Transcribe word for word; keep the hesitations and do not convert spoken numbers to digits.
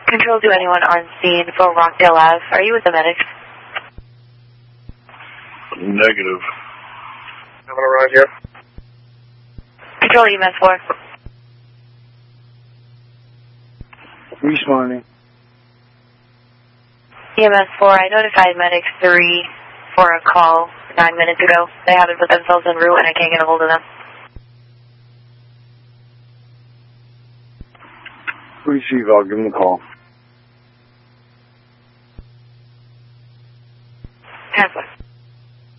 Control to anyone on scene for Rockdale Ave. Are you with the medics? Negative. Haven't arrived yet. Control E M S four. Responding. E M S four, I notified medics three for a call nine minutes ago. They haven't put themselves en route and I can't get a hold of them. Receive, I'll give them a call.